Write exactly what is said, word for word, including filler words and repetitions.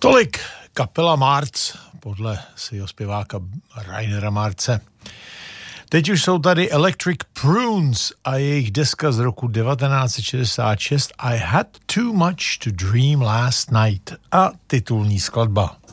Tolik kapela Marc, podle svého zpěváka Rainera Marce. Teď už jsou tady Electric Prunes a jejich deska z roku devatenáct set šedesát šest I Had Too Much to Dream Last Night a titulní skladba.